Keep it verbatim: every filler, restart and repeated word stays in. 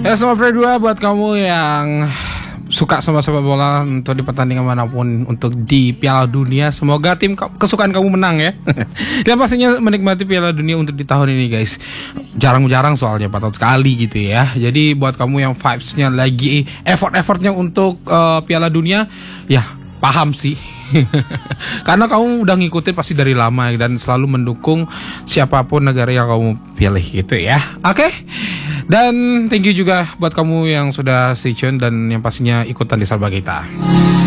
Ya selamat hari dua buat kamu yang suka sama sepak bola untuk di pertandingan manapun untuk di Piala Dunia. Semoga tim kesukaan kamu menang ya. Dan pastinya menikmati Piala Dunia untuk di tahun ini guys. Jarang-jarang soalnya empat tahun sekali gitu ya. Jadi buat kamu yang vibes-nya lagi effort-effortnya untuk uh, Piala Dunia, ya paham sih. Karena kamu udah ngikutin pasti dari lama dan selalu mendukung siapapun negara yang kamu pilih gitu ya. Oke. Okay? Dan thank you juga buat kamu yang sudah stay tune dan yang pastinya ikutan di Salba kita.